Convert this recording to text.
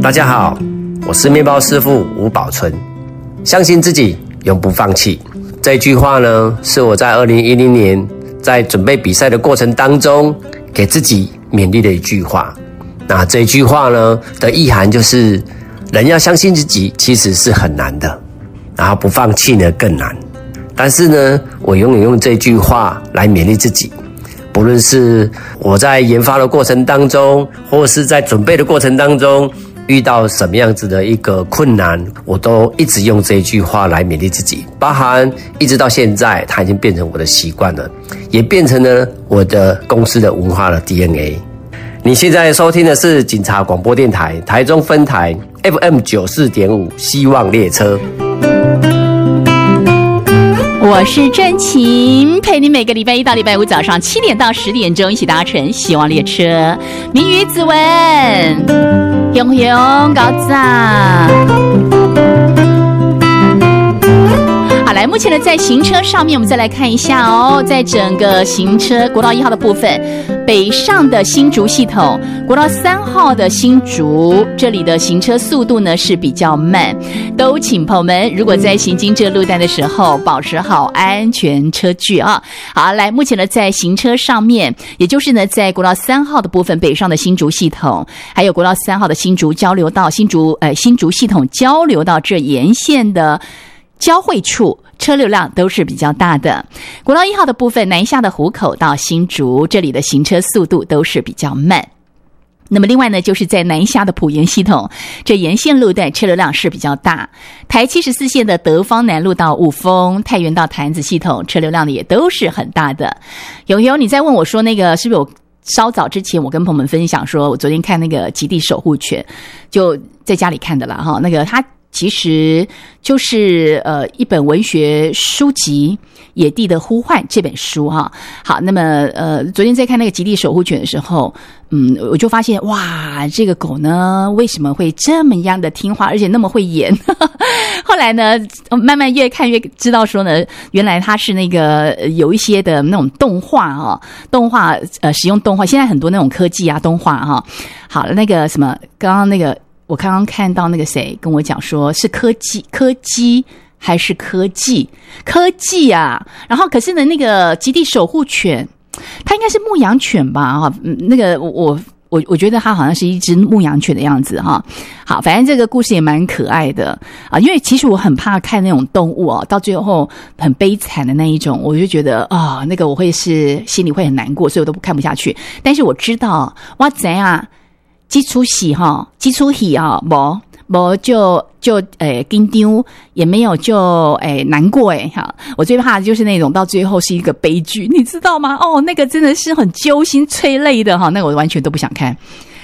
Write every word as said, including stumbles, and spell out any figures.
大家好，我是面包师傅吴宝春。相信自己，永不放弃。这句话呢，是我在二零一零年在准备比赛的过程当中，给自己勉励的一句话。那这句话呢的意涵就是，人要相信自己其实是很难的，然后不放弃呢更难。但是呢，我永远用这句话来勉励自己。不论是我在研发的过程当中，或是在准备的过程当中，遇到什么样子的一个困难，我都一直用这一句话来勉励自己，包含一直到现在，它已经变成我的习惯了，也变成了我的公司的文化的 D N A。你现在收听的是警察广播电台台中分台 F M 九四点五希望列车。 我是真晴，陪你每个礼拜一到礼拜五早上七点到十点钟一起搭乘希望列车。明语子文，雄雄高赞。好，来，目前呢在行车上面，我们再来看一下哦，在整个行车国道一号的部分，北上的新竹系统，国道三号的新竹，这里的行车速度呢是比较慢，都请朋友们如果在行经这路段的时候，保持好安全车距啊。好，来，目前呢在行车上面，也就是呢在国道三号的部分，北上的新竹系统，还有国道三号的新竹交流道，新竹呃新竹系统交流道这沿线的交汇处，车流量都是比较大的。国道一号的部分，南下的湖口到新竹，这里的行车速度都是比较慢。那么另外呢，就是在南下的埔盐系统，这沿线路段车流量是比较大。台七十四线的德芳南路到雾峰、太原到潭子系统，车流量呢也都是很大的。有有你在问我说，那个是不是有稍早之前我跟朋友们分享说，我昨天看那个极地守护犬，就在家里看的啦哈，那个他其实就是呃一本文学书籍《野地的呼唤》这本书哈。好，那么呃昨天在看那个极地守护犬的时候，嗯，我就发现哇，这个狗呢为什么会这么样的听话，而且那么会演？后来呢，慢慢越看越知道说呢，原来它是那个有一些的那种动画哈，动画呃使用动画，现在很多那种科技啊动画哈。好，那个什么，刚刚那个。我刚刚看到那个谁跟我讲说是科技科技还是科技科技啊，然后可是呢那个极地守护犬它应该是牧羊犬吧哈，那个我我我觉得它好像是一只牧羊犬的样子哈。好，反正这个故事也蛮可爱的啊，因为其实我很怕看那种动物哦，到最后很悲惨的那一种，我就觉得啊、哦，那个我会是心里会很难过，所以我都看不下去。但是我知道哇怎样基础喜哈，基础喜啊，无无就就诶紧张，也没有就诶难过诶哈。我最怕的就是那种到最后是一个悲剧，你知道吗？哦，那个真的是很揪心催泪的哈，那个我完全都不想看。